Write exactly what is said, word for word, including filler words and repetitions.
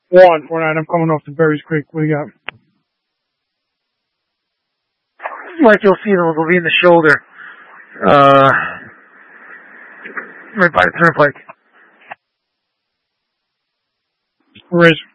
One, four nine. I'm coming off the Berries Creek. What do you got? Like you'll see, it'll be in the shoulder. Uh, right by the turnpike. Race